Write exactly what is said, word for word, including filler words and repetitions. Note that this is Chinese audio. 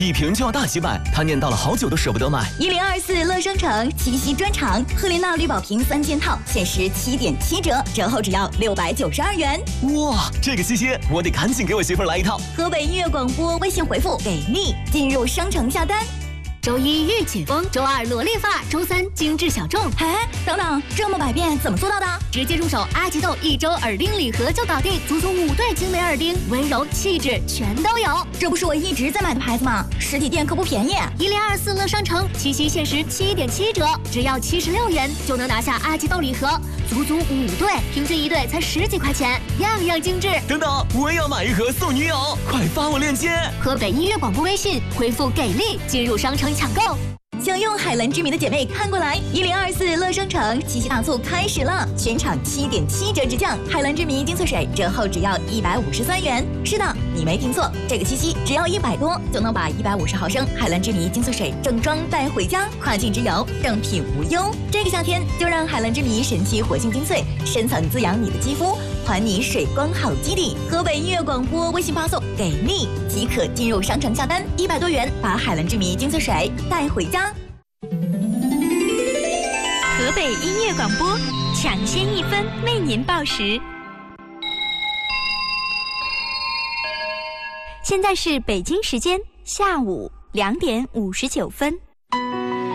一瓶就要大几百，他念叨了好久都舍不得买。 一零二四乐商城七夕专场，赫莲娜绿宝瓶三件套，限时七点七折，折后只要六百九十二元。 哇，这个七夕我得赶紧给我媳妇儿来一套。 河北音乐广播微信回复给力，进入商城下单。 周一御姐风，周二萝莉发，周三精致小众。 哎，等等，这么百变怎么做到的？ 直接入手阿吉豆一周耳钉礼盒就搞定，足足五对精美耳钉，温柔气质全都有。 这不是我一直在买的牌子吗？实体店可不便宜。 一零二四乐商城七夕限时七点七折，只要七十六元就能拿下阿吉豆礼盒，足足五对，平均一对才十几块钱，样样精致。 等等，我也要买一盒送女友，快发我链接。 河北音乐广播微信回复给力，进入商城抢购。 想用海蓝之谜的姐妹看过来，一零二四乐商城七夕大促开始了，全场七点七折直降，海蓝之谜精粹水折后只要一百五十三元。是的，你没听错，这个七夕只要一百多就能把一百五十毫升海蓝之谜精粹水正装带回家，跨境之游正品无忧。这个夏天就让海蓝之谜神奇活性精粹深层滋养你的肌肤，还你水光好基底。河北音乐广播微信发送给力即可进入商城下单，一百多元把海蓝之谜精粹水带回家。 河北音乐广播抢先一分为您报时。现在是北京时间下午两点五十九分。